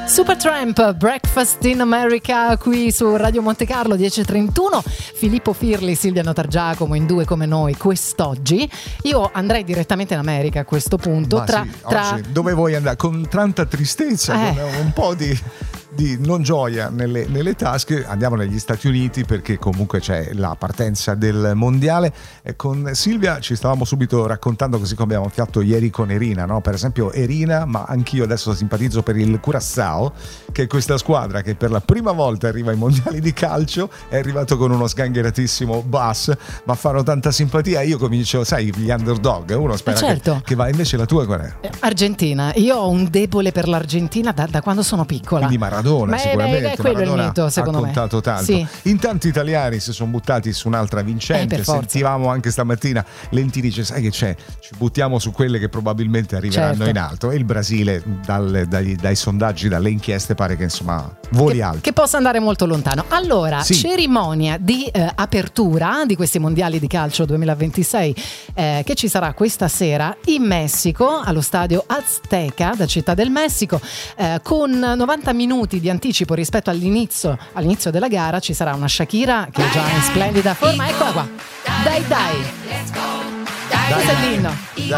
Supertramp, Breakfast in America, qui su Radio Monte Carlo, 10:31. Filippo Firli, Silvia Notargiacomo in due come noi quest'oggi. Io andrei direttamente in America a questo punto. Oggi, dove vuoi andare? Con tanta tristezza, con un po' di non gioia nelle tasche, andiamo negli Stati Uniti, perché comunque c'è la partenza del mondiale. E con Silvia ci stavamo subito raccontando, così come abbiamo fatto ieri con Erina, no? Per esempio Erina, ma anch'io adesso simpatizzo per il Curaçao, che è questa squadra che per la prima volta arriva ai mondiali di calcio, è arrivato con uno sgangheratissimo bus, ma fanno tanta simpatia. Io comincio, sai, gli underdog, uno spera certo. che va. Invece la tua qual è? Argentina. Io ho un debole per l'Argentina da quando sono piccola. Quindi Maradona, sicuramente. È quello Maradona il mito, secondo me. Ha contato tanto. Sì. In tanti italiani si sono buttati su un'altra vincente. Sentivamo anche stamattina Lentini dice: sai che c'è? Ci buttiamo su quelle che probabilmente arriveranno in alto. E il Brasile, dai sondaggi, dalle inchieste, pare che insomma voli alto. Che possa andare molto lontano. Allora, cerimonia di apertura di questi mondiali di calcio 2026 che ci sarà questa sera in Messico, allo stadio Azteca da Città del Messico, con 90 minuti di anticipo rispetto all'inizio della gara. Ci sarà una Shakira che è già in splendida forma. Eccola qua. Dai. Questo è l'inno.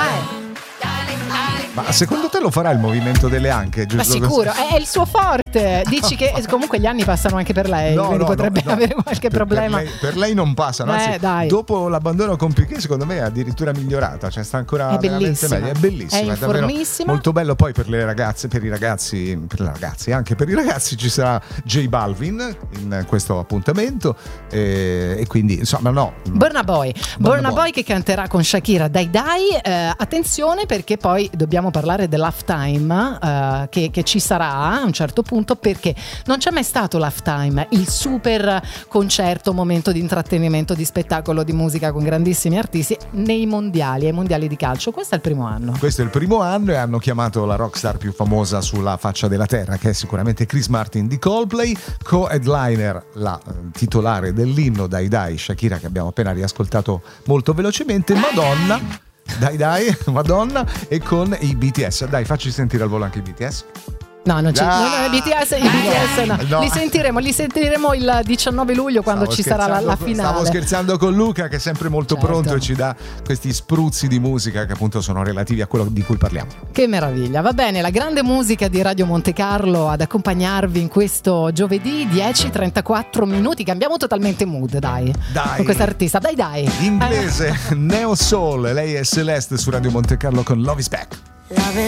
Ma secondo te lo farà il movimento delle anche? Giusto? Ma sicuro, è il suo forte. Dici che comunque gli anni passano anche per lei, quindi potrebbe avere qualche problema. Per lei non passano, anzi, dopo l'abbandono con Piqué secondo me è addirittura migliorata, cioè sta ancora veramente meglio. È bellissima, è informissima, molto bello. Poi per le ragazze, per i ragazzi, anche per i ragazzi ci sarà J Balvin in questo appuntamento, e quindi insomma Burna Boy che canterà con Shakira Dai. Attenzione, perché poi dobbiamo parlare dell'halftime che ci sarà a un certo punto, perché non c'è mai stato l'halftime, il super concerto, momento di intrattenimento, di spettacolo, di musica con grandissimi artisti ai mondiali di calcio. Questo è il primo anno e hanno chiamato la rockstar più famosa sulla faccia della terra, che è sicuramente Chris Martin di Coldplay, co-headliner la titolare dell'inno Dai Shakira, che abbiamo appena riascoltato molto velocemente, Madonna, e con i BTS. Dai, facci sentire al volo anche i BTS. No, non c'è. BTS no. Li sentiremo il 19 luglio quando ci sarà la finale. Stavo scherzando con Luca, che è sempre molto pronto e ci dà questi spruzzi di musica che appunto sono relativi a quello di cui parliamo. Che meraviglia. Va bene, la grande musica di Radio Monte Carlo ad accompagnarvi in questo giovedì, 10:34 minuti. Cambiamo totalmente mood, dai. Con questa artista. Dai. Inglese, Neo Soul. Lei è Celeste su Radio Monte Carlo con Love is Back.